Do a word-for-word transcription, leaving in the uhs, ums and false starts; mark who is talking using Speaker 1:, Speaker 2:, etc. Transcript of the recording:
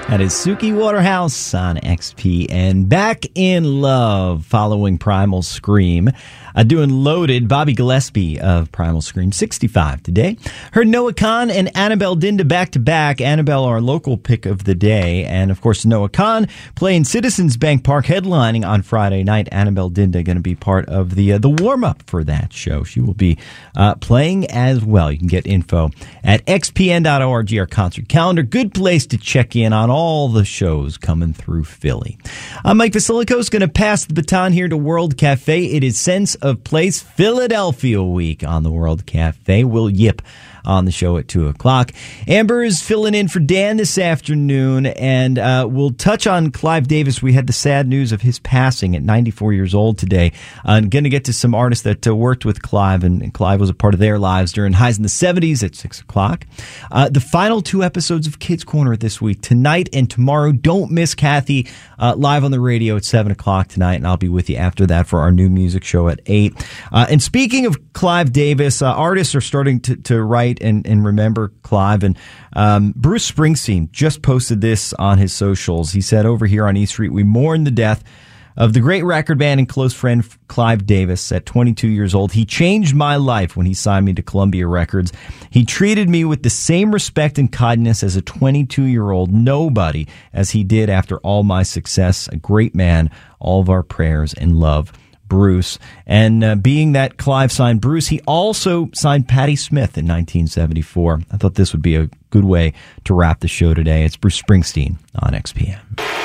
Speaker 1: That is Suki Waterhouse on X P N. Back in Love following Primal Scream. Uh, doing Loaded, Bobby Gillespie of Primal Scream, sixty-five today. Heard Noah Kahan and Annabelle Dinda back-to-back. Annabelle, our local pick of the day. And, of course, Noah Kahan playing Citizens Bank Park, headlining on Friday night. Annabelle Dinda going to be part of the uh, the warm-up for that show. She will be uh, playing as well. You can get info at x p n dot org, our concert calendar. Good place to check in on all the shows coming through Philly. I'm Mike Vasilico, going to pass the baton here to World Cafe. It is Sense of Place Philadelphia Week on the World Cafe. We'll yip on the show at two o'clock. Amber is filling in for Dan this afternoon, and uh, we'll touch on Clive Davis. We had the sad news of his passing at ninety-four years old today. I'm uh, going to get to some artists that uh, worked with Clive, and, and Clive was a part of their lives during highs in the seventies at six o'clock. Uh, the final two episodes of Kids Corner this week, tonight and tomorrow. Don't miss Kathy uh, live on the radio at seven o'clock tonight, and I'll be with you after that for our new music show at eight. Uh, and speaking of Clive Davis, uh, artists are starting to, to write and, and remember Clive. And um, Bruce Springsteen just posted this on his socials. He said, over here on E Street, we mourn the death of the great record man and close friend Clive Davis at twenty-two years old. He changed my life when he signed me to Columbia Records. He treated me with the same respect and kindness as a twenty-two-year-old nobody as he did after all my success. A great man. All of our prayers and love, Bruce. And uh, being that Clive signed Bruce, he also signed Patti Smith in nineteen seventy-four. I thought this would be a good way to wrap the show today. It's Bruce Springsteen on X P M.